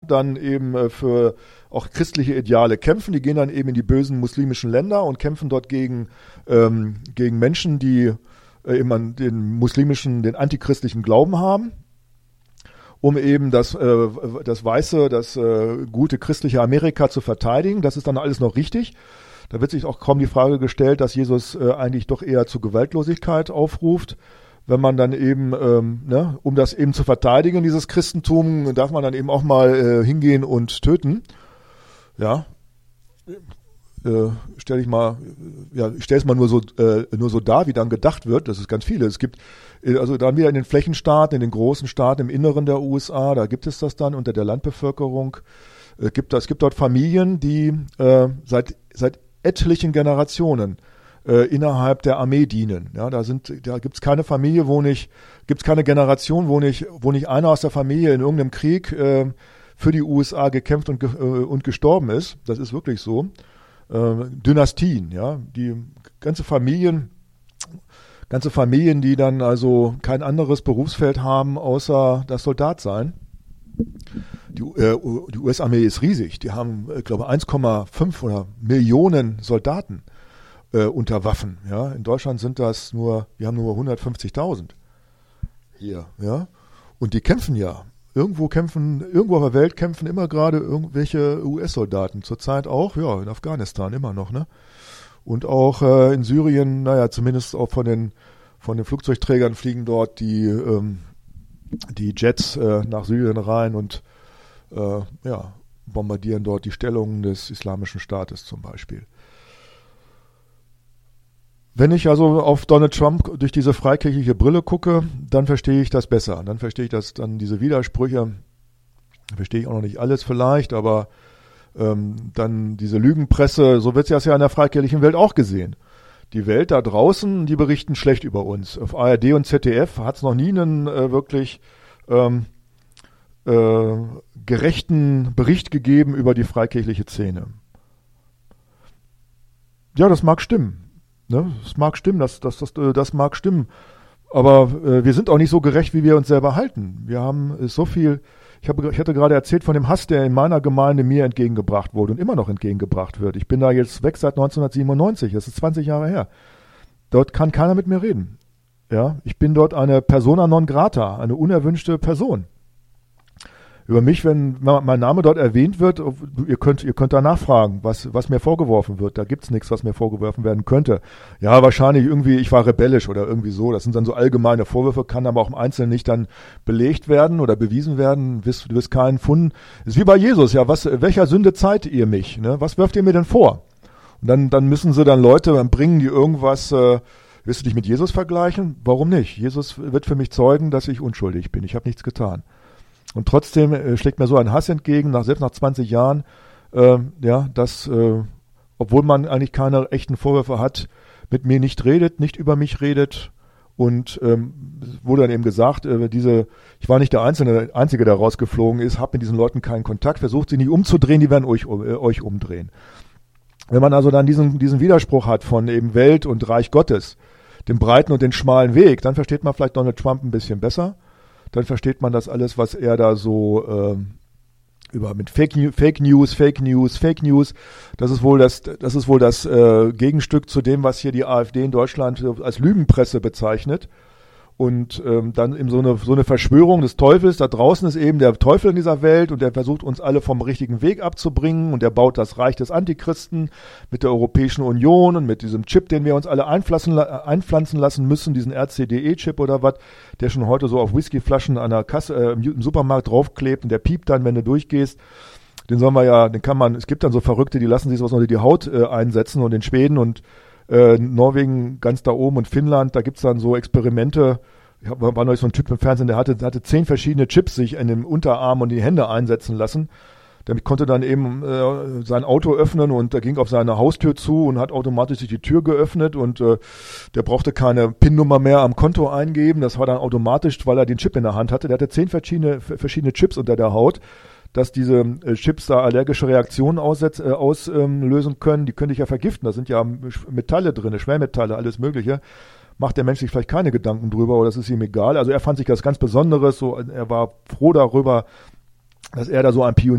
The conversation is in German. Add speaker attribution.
Speaker 1: dann eben für auch christliche Ideale kämpfen. Die gehen dann eben in die bösen muslimischen Länder und kämpfen dort gegen Menschen, die eben an den antichristlichen Glauben haben, um eben das gute christliche Amerika zu verteidigen. Das ist dann alles noch richtig. Da wird sich auch kaum die Frage gestellt, dass Jesus eigentlich doch eher zu Gewaltlosigkeit aufruft. Wenn man dann eben, um das eben zu verteidigen, dieses Christentum, darf man dann eben auch mal hingehen und töten. Ja, ich stelle es mal nur so dar, wie dann gedacht wird. Das ist ganz viele. Es gibt also dann wieder in den Flächenstaaten, in den großen Staaten im Inneren der USA, da gibt es das dann unter der Landbevölkerung. Es gibt dort Familien, die seit etlichen Generationen innerhalb der Armee dienen. Ja, da gibt's keine Familie, gibt's keine Generation, wo nicht einer aus der Familie in irgendeinem Krieg für die USA gekämpft und gestorben ist. Das ist wirklich so. Dynastien, ja, die ganze Familien, die dann also kein anderes Berufsfeld haben, außer das Soldatsein. Die US-Armee ist riesig. Die haben, ich glaube, 1,5 oder Millionen Soldaten unter Waffen. Ja, in Deutschland wir haben nur 150.000 hier. Ja, und die kämpfen ja. Irgendwo auf der Welt kämpfen immer gerade irgendwelche US-Soldaten. Zurzeit auch, ja, in Afghanistan immer noch, ne? Und auch in Syrien, zumindest auch von den Flugzeugträgern fliegen dort die Jets nach Syrien rein und bombardieren dort die Stellungen des Islamischen Staates zum Beispiel. Wenn ich also auf Donald Trump durch diese freikirchliche Brille gucke, dann verstehe ich das besser. Dann verstehe ich dann diese Widersprüche, verstehe ich auch noch nicht alles vielleicht, aber dann diese Lügenpresse, so wird es ja in der freikirchlichen Welt auch gesehen. Die Welt da draußen, die berichten schlecht über uns. Auf ARD und ZDF hat es noch nie einen wirklich gerechten Bericht gegeben über die freikirchliche Szene. Ja, das mag stimmen. Ne? Das mag stimmen, das mag stimmen. Aber wir sind auch nicht so gerecht, wie wir uns selber halten. Wir haben so viel. Ich hatte gerade erzählt von dem Hass, der in meiner Gemeinde mir entgegengebracht wurde und immer noch entgegengebracht wird. Ich bin da jetzt weg seit 1997. Das ist 20 Jahre her. Dort kann keiner mit mir reden. Ja, ich bin dort eine Persona non grata, eine unerwünschte Person. Über mich, wenn mein Name dort erwähnt wird, ihr könnt da nachfragen, was mir vorgeworfen wird. Da gibt's nichts, was mir vorgeworfen werden könnte. Ja, wahrscheinlich irgendwie, ich war rebellisch oder irgendwie so. Das sind dann so allgemeine Vorwürfe, kann aber auch im Einzelnen nicht dann belegt werden oder bewiesen werden. Du wirst keinen Fund. Ist wie bei Jesus, ja, welcher Sünde zeiht ihr mich? Ne? Was wirft ihr mir denn vor? Und dann müssen sie dann Leute bringen, die irgendwas, willst du dich mit Jesus vergleichen? Warum nicht? Jesus wird für mich zeugen, dass ich unschuldig bin. Ich habe nichts getan. Und trotzdem schlägt mir so ein Hass entgegen, selbst nach 20 Jahren, obwohl man eigentlich keine echten Vorwürfe hat, mit mir nicht redet, nicht über mich redet. Und wurde dann eben gesagt, ich war nicht der Einzige, der rausgeflogen ist, habe mit diesen Leuten keinen Kontakt, versucht sie nicht umzudrehen, die werden euch umdrehen. Wenn man also dann diesen Widerspruch hat von eben Welt und Reich Gottes, dem breiten und den schmalen Weg, dann versteht man vielleicht Donald Trump ein bisschen besser. Dann versteht man das alles, was er da so mit Fake News. Das ist wohl das Gegenstück zu dem, was hier die AfD in Deutschland als Lügenpresse bezeichnet. Und dann eben so eine Verschwörung des Teufels. Da draußen ist eben der Teufel in dieser Welt und der versucht uns alle vom richtigen Weg abzubringen und der baut das Reich des Antichristen mit der Europäischen Union und mit diesem Chip, den wir uns alle einpflanzen lassen müssen, diesen RCDE-Chip oder was, der schon heute so auf Whiskyflaschen an der Kasse im Supermarkt draufklebt und der piept dann, wenn du durchgehst. Es gibt dann so Verrückte, die lassen sich sowas unter die Haut einsetzen und in Schweden und Norwegen ganz da oben und Finnland, da gibt's dann so Experimente. War neulich so ein Typ im Fernsehen, der hatte 10 verschiedene Chips sich in den Unterarm und die Hände einsetzen lassen. Damit konnte dann eben sein Auto öffnen und er ging auf seine Haustür zu und hat automatisch sich die Tür geöffnet und der brauchte keine PIN-Nummer mehr am Konto eingeben. Das war dann automatisch, weil er den Chip in der Hand hatte. Der hatte 10 verschiedene Chips unter der Haut, dass diese Chips da allergische Reaktionen auslösen können. Die können dich ja vergiften. Da sind ja Metalle drin, Schwermetalle, alles Mögliche. Macht der Mensch sich vielleicht keine Gedanken drüber oder das ist ihm egal. Also er fand sich das ganz Besonderes. So, er war froh darüber, dass er da so ein Pionier